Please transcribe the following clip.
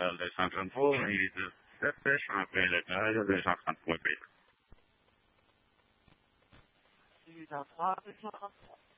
el de San Ramón y de San Pedro, el de San Juan Puebla.